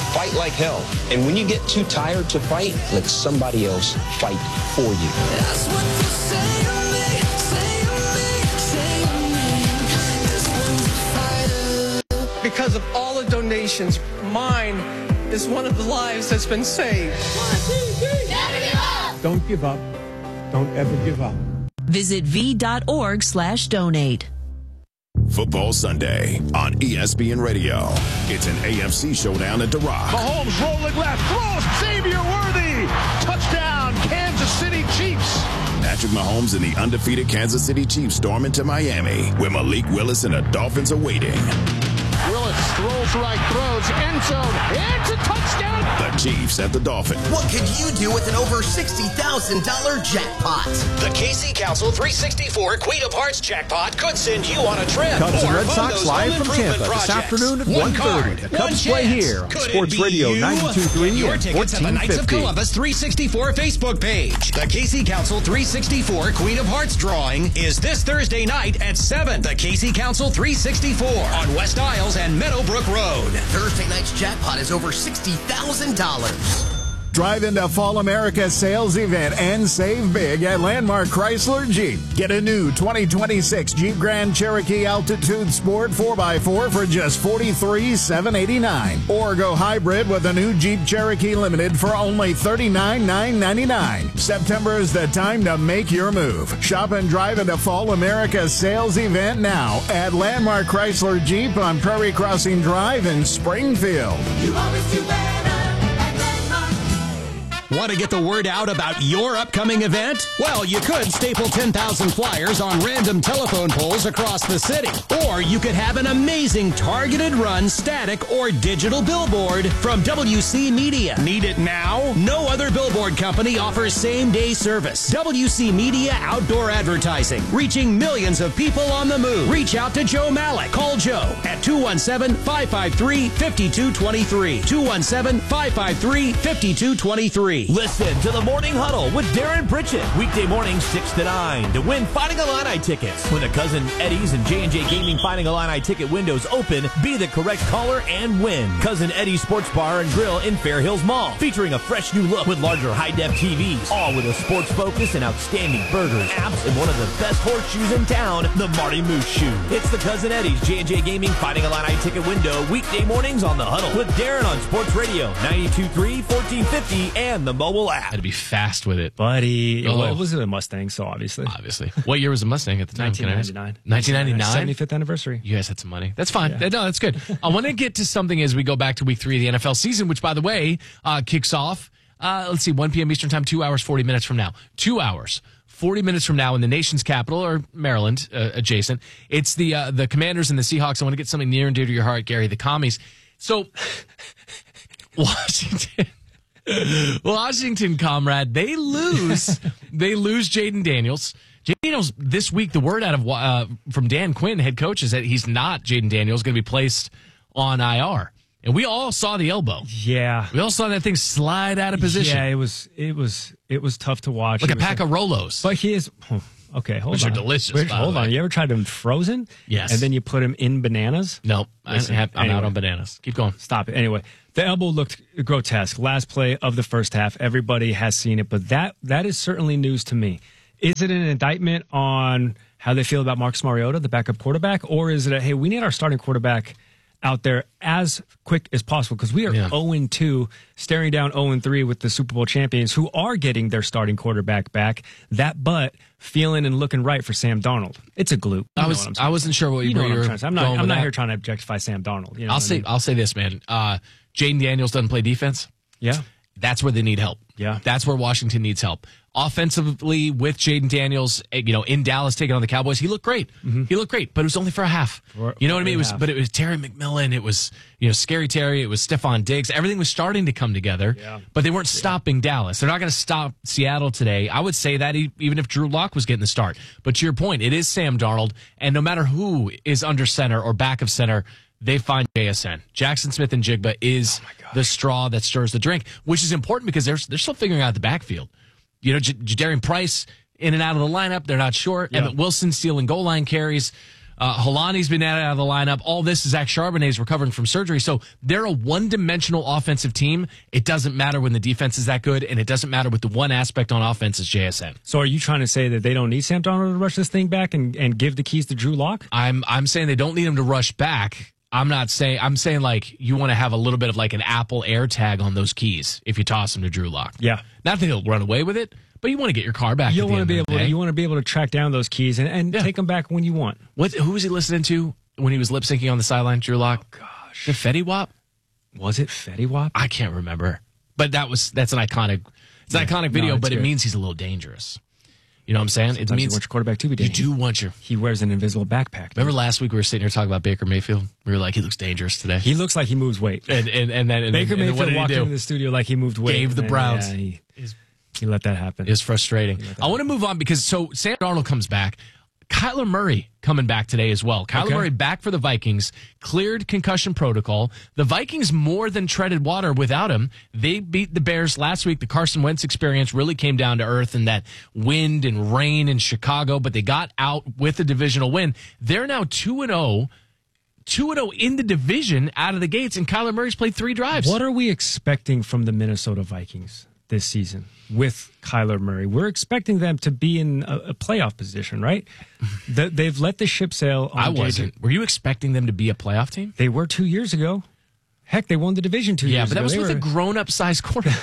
fight like hell. And when you get too tired to fight, let somebody else fight for you. That's what you say to me, say to me, say to me. This one's a fighter. Because of all the donations, mine is one of the lives that's been saved. 1, 2, 3. Never give up. Don't give up. Don't ever give up. Visit v.org/donate. Football Sunday on ESPN Radio. It's an AFC showdown at The Rock. Mahomes rolling left, throws, Xavier Worthy. Touchdown, Kansas City Chiefs. Patrick Mahomes and the undefeated Kansas City Chiefs storm into Miami, where Malik Willis and the Dolphins are waiting. Willis throws right, throws, end zone, it's a touchdown. The Chiefs at the Dolphins. What could you do with an over $60,000 jackpot? The KC Council 364 Queen of Hearts jackpot could send you on a trip. Cubs and or Red fund Sox those live home from improvement Tampa this projects. afternoon at One 1:30. card, The one Cubs play chance. here on Could it Sports be Radio you? 92.3 Get your and tickets at the Knights of 1450. Columbus 364 Facebook page. The KC Council 364 Queen of Hearts drawing is this Thursday night at 7. The KC Council 364 on West Isles and Meadowbrook Road. Thursday night's jackpot is over $60,000. Drive into Fall America sales event and save big at Landmark Chrysler Jeep. Get a new 2026 Jeep Grand Cherokee Altitude Sport 4x4 for just $43,789. Or go hybrid with a new Jeep Cherokee Limited for only $39,999. September is the time to make your move. Shop and drive into Fall America sales event now at Landmark Chrysler Jeep on Prairie Crossing Drive in Springfield. You always do better at Landmark. Want to get the word out about your upcoming event? Well, you could staple 10,000 flyers on random telephone poles across the city. Or you could have an amazing targeted run static or digital billboard from WC Media. Need it now? No other billboard company offers same-day service. WC Media Outdoor Advertising, reaching millions of people on the move. Reach out to Joe Malik. Call Joe at 217-553-5223. 217-553-5223. Listen to the Morning Huddle with Darren Pritchett. Weekday mornings 6 to 9 to win Fighting Illini tickets. When the Cousin Eddie's and J&J Gaming Fighting Illini ticket windows open, be the correct caller and win. Cousin Eddie's Sports Bar and Grill in Fair Hills Mall, featuring a fresh new look with larger high-def TVs, all with a sports focus and outstanding burgers, apps, and one of the best horseshoes in town, the Marty Moose Shoe. It's the Cousin Eddie's J&J Gaming Fighting Illini ticket window, weekday mornings on The Huddle with Darren on Sports Radio 92.3, 1450, and the mobile app. Had to be fast with it. Buddy. Well, it was a Mustang, so obviously. What year was the Mustang at the time? 1999. 1999? 75th anniversary. You guys had some money. That's fine. Yeah. No, that's good. I want to get to something as we go back to week 3 of the NFL season, which, by the way, kicks off, 1 p.m. Eastern time, 2 hours, 40 minutes from now. 2 hours. 40 minutes from now in the nation's capital, or Maryland, adjacent. It's the Commanders and the Seahawks. I want to get something near and dear to your heart, Gary, the Commies. So, Washington, comrade, they lose. They lose Jaden Daniels. Jaden Daniels, this week, the word out of from Dan Quinn, head coach, is that he's not Jaden Daniels, going to be placed on IR. And we all saw the elbow. Yeah. We all saw that thing slide out of position. Yeah, it was tough to watch. Like a pack of Rolos. But he is... Okay, hold on. Which are delicious, Hold on. You ever tried them frozen? Yes. And then you put them in bananas? Nope. I'm out on bananas. Keep going. Stop it. Anyway, the elbow looked grotesque. Last play of the first half. Everybody has seen it, but that is certainly news to me. Is it an indictment on how they feel about Marcus Mariota, the backup quarterback, or is it hey, we need our starting quarterback out there as quick as possible because we are 0-2, staring down 0-3 with the Super Bowl champions who are getting their starting quarterback back. That butt feeling and looking right for Sam Darnold. It's a gloop. I wasn't sure what you were trying to say. I'm not that. here trying to objectify Sam Darnold. You know I'll say this, man. Jaden Daniels doesn't play defense. Yeah. That's where they need help. Yeah. That's where Washington needs help. Offensively, with Jaden Daniels, in Dallas taking on the Cowboys, he looked great. Mm-hmm. He looked great, but it was only for a half. You know what I mean? It was Terry McMillan. It was, Scary Terry. It was Stephon Diggs. Everything was starting to come together, but they weren't stopping Dallas. They're not going to stop Seattle today. I would say that even if Drew Lock was getting the start. But to your point, it is Sam Darnold, and no matter who is under center or back of center, they find JSN. Jackson Smith and Jigba is the straw that stirs the drink, which is important because they're still figuring out the backfield. Jadarian Price in and out of the lineup, they're not sure. Emmett Wilson stealing goal line carries. Holani's been out of the lineup. All this is Zach Charbonnet's recovering from surgery. So they're a one-dimensional offensive team. It doesn't matter when the defense is that good, and it doesn't matter with the one aspect on offense is JSN. So are you trying to say that they don't need Sam Darnold to rush this thing back and give the keys to Drew Lock? I'm saying they don't need him to rush back. I'm saying like you want to have a little bit of like an Apple AirTag on those keys if you toss them to Drew Lock. Yeah. Not that he'll run away with it, but you want to get your car back. You want to be able to track down those keys and take them back when you want. Who was he listening to when he was lip syncing on the sideline, Drew Lock? Oh gosh. The Fetty Wap? Was it Fetty Wap? I can't remember. But that's an iconic video, but it means he's a little dangerous. You know what I'm saying? Sometimes it means you want your quarterback to be dangerous. You do want your... He wears an invisible backpack. Remember last week we were sitting here talking about Baker Mayfield? We were like, he looks dangerous today. He looks like he moves weight. And then Baker Mayfield Mayfield walked into the studio like he moved weight. Gave the Browns. Yeah, he let that happen. It's frustrating. I want to move on because Sam Darnold comes back. Kyler Murray coming back today as well. Kyler Murray back for the Vikings, cleared concussion protocol. The Vikings more than treaded water without him. They beat the Bears last week. The Carson Wentz experience really came down to earth and that wind and rain in Chicago, but they got out with a divisional win. They're now 2-0. 2-0 in the division out of the gates, and Kyler Murray's played 3 drives. What are we expecting from the Minnesota Vikings this season with Kyler Murray? We're expecting them to be in a playoff position, right? They've let the ship sail. I wasn't. Were you expecting them to be a playoff team? They were 2 years ago. Heck, they won the division 2 years ago. Yeah, but that was with a grown-up size quarterback.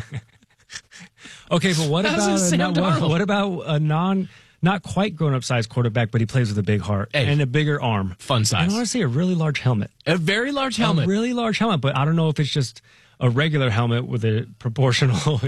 Okay, but what about a not quite grown-up size quarterback, but he plays with a big heart and a bigger arm. Fun size. And honestly, a really large helmet. A very large helmet. A really large helmet, but I don't know if it's just a regular helmet with a proportional,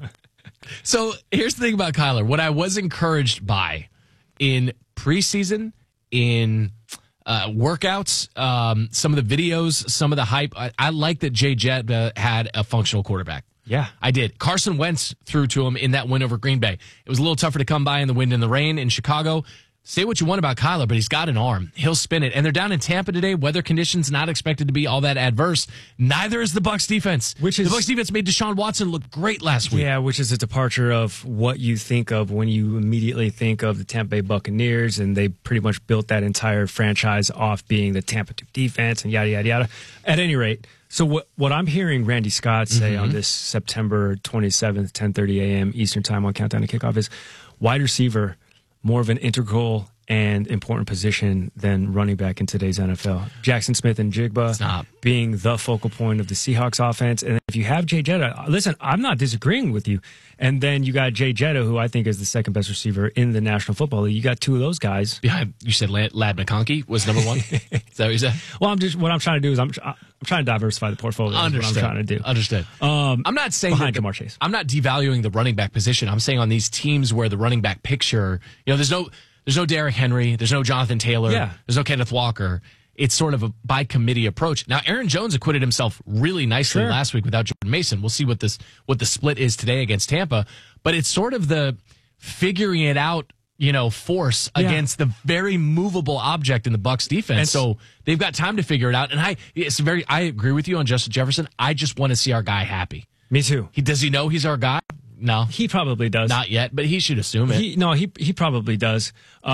So here's the thing about Kyler. What I was encouraged by in preseason, in workouts, some of the videos, some of the hype, I like that Jay Jett had a functional quarterback. Yeah. I did. Carson Wentz threw to him in that win over Green Bay. It was a little tougher to come by in the wind and the rain in Chicago. Say what you want about Kyler, but he's got an arm. He'll spin it. And they're down in Tampa today. Weather conditions not expected to be all that adverse. Neither is the Bucs defense. The Bucs defense made Deshaun Watson look great last week. Yeah, which is a departure of what you think of when you immediately think of the Tampa Bay Buccaneers, and they pretty much built that entire franchise off being the Tampa defense and yada, yada, yada. At any rate, so what I'm hearing Randy Scott say on this September 27th, 10:30 a.m. Eastern Time on Countdown to Kickoff is wide receiver more of an integral and important position than running back in today's NFL. Jackson Smith and Jigba being the focal point of the Seahawks offense. And if you have Jay Jetta, listen, I'm not disagreeing with you. And then you got Jay Jetta, who I think is the second best receiver in the National Football League. You got 2 of those guys. Behind, you said Lad McConkey was number 1? Is that what you said? Well, what I'm trying to do is I'm trying to diversify the portfolio. Understood. What I'm trying to do. Understood. I'm not saying behind Jamar Chase. I'm not devaluing the running back position. I'm saying on these teams where the running back picture, there's no Derrick Henry, there's no Jonathan Taylor, there's no Kenneth Walker. It's sort of a by committee approach. Now, Aaron Jones acquitted himself really nicely last week without Jordan Mason. We'll see what the split is today against Tampa, but it's sort of the figuring it out, force against the very movable object in the Bucs defense. So they've got time to figure it out. And I agree with you on Justin Jefferson. I just want to see our guy happy. Me too. Does he know he's our guy? No. He probably does. Not yet, but he should assume it. He probably does.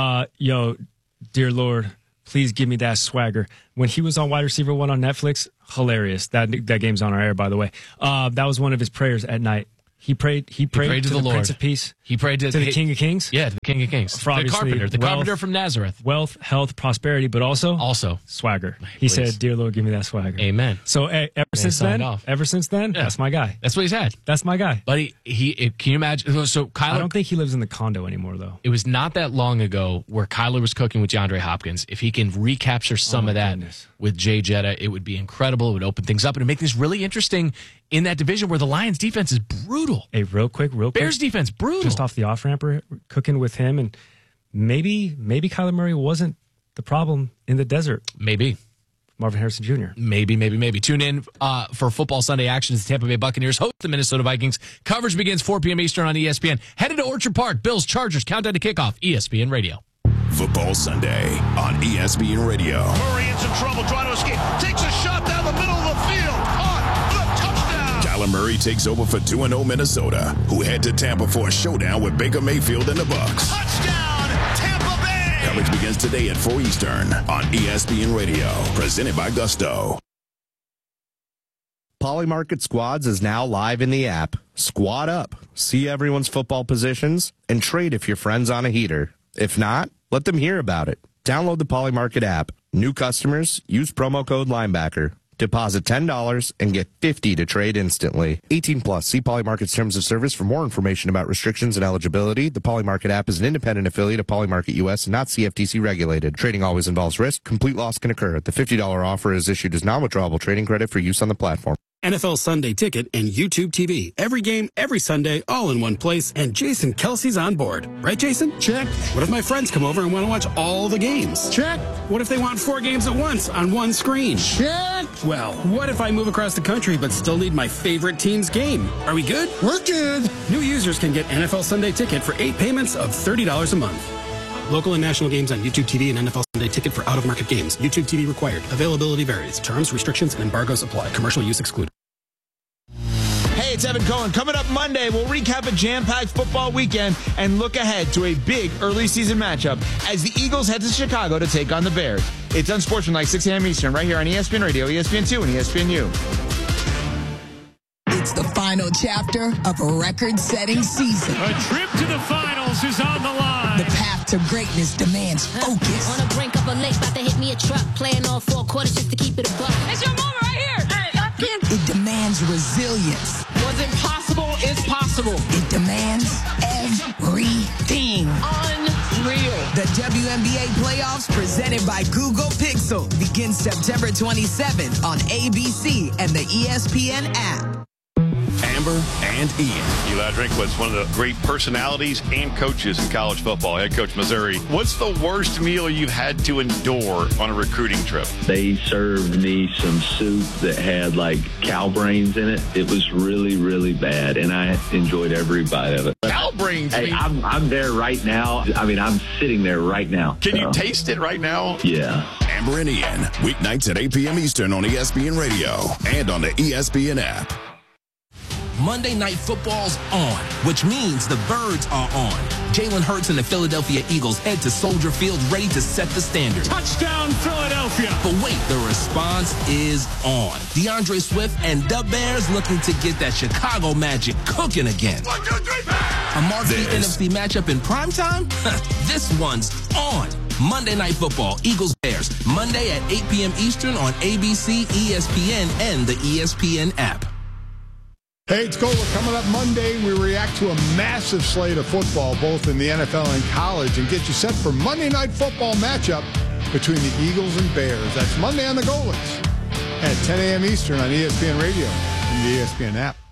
Dear Lord, please give me that swagger. When he was on Wide Receiver 1 on Netflix, hilarious. That game's on our air, by the way. That was one of his prayers at night. He prayed to the Lord. Prince of Peace. He prayed to the King of Kings. Yeah, to the King of Kings. The carpenter from Nazareth. Wealth, health, prosperity, but also swagger. He said, "Dear Lord, give me that swagger." Amen. So ever since then, that's my guy. That's what he's had. That's my guy. But can you imagine? So Kyler, I don't think he lives in the condo anymore, though. It was not that long ago where Kyler was cooking with DeAndre Hopkins. If he can recapture some of that with Jay Jetta, it would be incredible. It would open things up and make things really interesting in that division where the Lions defense is brutal. Hey, real quick. Bears defense, brutal. Just off the off-ramper, cooking with him, and maybe Kyler Murray wasn't the problem in the desert. Maybe. Marvin Harrison Jr. Maybe. Tune in for Football Sunday action as the Tampa Bay Buccaneers host the Minnesota Vikings. Coverage begins 4 p.m. Eastern on ESPN. Headed to Orchard Park. Bills, Chargers, countdown to kickoff. ESPN Radio. Football Sunday on ESPN Radio. Murray in some trouble trying to escape. Takes a shot down the middle of the field. Caught. The touchdown. Kyler Murray takes over for 2-0 Minnesota, who head to Tampa for a showdown with Baker Mayfield and the Bucs. Touchdown, Tampa Bay. Coverage begins begins today at 4 Eastern on ESPN Radio. Presented by Gusto. Polymarket Squads is now live in the app. Squad up, see everyone's football positions, and trade if your friend's on a heater. If not, let them hear about it. Download the Polymarket app. New customers, use promo code Linebacker. Deposit $10 and get $50 to trade instantly. 18 plus. See Polymarket's terms of service for more information about restrictions and eligibility. The Polymarket app is an independent affiliate of Polymarket US and not CFTC regulated. Trading always involves risk. Complete loss can occur. The $50 offer is issued as non-withdrawable trading credit for use on the platform. NFL Sunday Ticket and YouTube TV. Every game, every Sunday, all in one place, and Jason Kelsey's on board. Right, Jason? Check. What if my friends come over and want to watch all the games? Check. What if they want 4 games at once on one screen? Check. Well, what if I move across the country but still need my favorite team's game? Are we good? We're good. New users can get NFL Sunday Ticket for 8 payments of $30 a month. Local and national games on YouTube TV and NFL Sunday Ticket for out-of-market games. YouTube TV required. Availability varies. Terms, restrictions, and embargoes apply. Commercial use excluded. Hey, it's Evan Cohen. Coming up Monday, we'll recap a jam-packed football weekend and look ahead to a big early season matchup as the Eagles head to Chicago to take on the Bears. It's Unsportsmanlike, 6 a.m. Eastern, right here on ESPN Radio, ESPN2, and ESPNU. It's the final chapter of a record-setting season. A trip to the finals is on the line. The path to greatness demands focus. On the brink of a lake, about to hit me a truck. Playing all 4 quarters just to keep it a buck. It's your moment right here. It demands resilience. What's impossible is possible. It demands everything. Unreal. The WNBA playoffs presented by Google Pixel begins September 27th on ABC and the ESPN app. Amber and Ian. Eli Drinkwitz, one of the great personalities and coaches in college football, head coach Missouri. What's the worst meal you've had to endure on a recruiting trip? They served me some soup that had like cow brains in it. It was really, really bad, and I enjoyed every bite of it. Cow brains? Hey, I'm there right now. I mean, I'm sitting there right now. Can you taste it right now? Yeah. Amber and Ian, weeknights at 8 p.m. Eastern on ESPN Radio and on the ESPN app. Monday Night Football's on, which means the Birds are on. Jalen Hurts and the Philadelphia Eagles head to Soldier Field ready to set the standard. Touchdown, Philadelphia. But wait, the response is on. DeAndre Swift and the Bears looking to get that Chicago magic cooking again. 1, 2, 3, a marquee NFC matchup in primetime? This one's on. Monday Night Football, Eagles-Bears, Monday at 8 p.m. Eastern on ABC, ESPN, and the ESPN app. Hey, it's Gola. Coming up Monday, we react to a massive slate of football, both in the NFL and college, and get you set for Monday Night Football matchup between the Eagles and Bears. That's Monday on the Golas at 10 a.m. Eastern on ESPN Radio and the ESPN app.